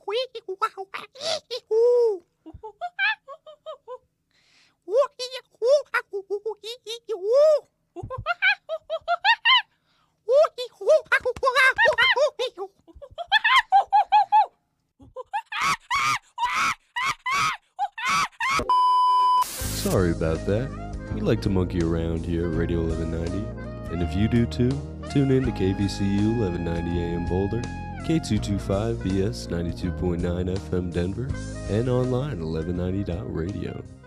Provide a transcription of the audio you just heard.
Sorry about that. We like to monkey around here at Radio 1190. And if you do too, tune in to KVCU 1190 AM Boulder, K225BS 92.9 FM Denver, and online at 1190.radio.